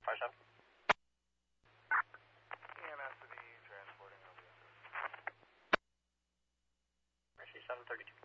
57. EMS to the transporting over. Mercy 732.